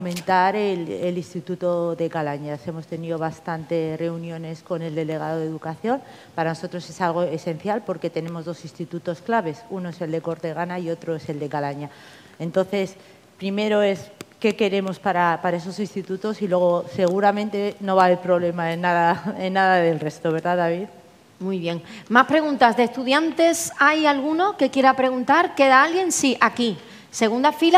Aumentar el Instituto de Calañas. Hemos tenido bastantes reuniones con el delegado de Educación. Para nosotros es algo esencial porque tenemos dos institutos claves. Uno es el de Cortegana y otro es el de Calaña. Entonces, primero es qué queremos para esos institutos y luego seguramente no va a haber problema en nada del resto, ¿verdad, David? Muy bien. ¿Más preguntas de estudiantes? ¿Hay alguno que quiera preguntar? ¿Queda alguien? Sí, aquí. Segunda fila.